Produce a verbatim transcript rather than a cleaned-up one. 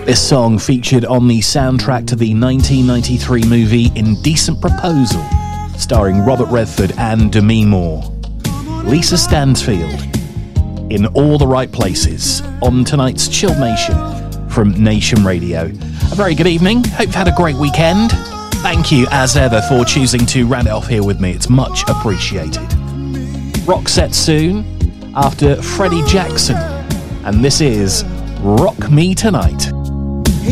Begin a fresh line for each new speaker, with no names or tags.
This song featured on the soundtrack to the nineteen ninety-three movie Indecent Proposal, starring Robert Redford and Demi Moore. Lisa Stansfield, in all the right places, on tonight's Chilled Nation from Nation Radio. A very good evening. Hope you've had a great weekend. Thank you, as ever, for choosing to round it off here with me. It's much appreciated. Rock set soon after Freddie Jackson, and this is Rock Me Tonight.